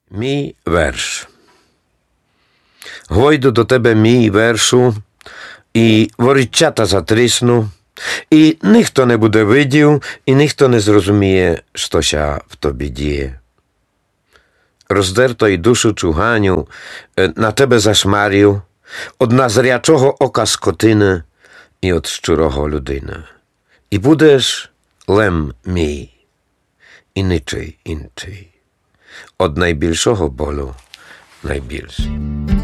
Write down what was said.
Мій верш. Гойду до тебе мій вершу, і воріччата затрісну, і ніхто не буде видів, і ніхто не зрозуміє, що в тобі діє. Роздертой душу чуганю на тебе зашмарів, од назрячого ока скотини і од щурого людини. І будеш лем мій, і нічий інший. Од найбільшого болю найбільший.